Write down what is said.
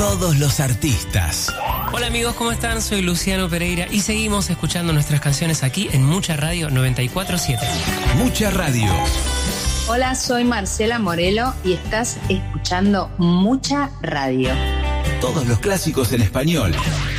todos los artistas. Hola amigos, ¿cómo están? Soy Luciano Pereira y seguimos escuchando nuestras canciones aquí en Mucha Radio 94.7. Mucha Radio. Hola, soy Marcela Morelo y estás escuchando Mucha Radio. Todos los clásicos en español.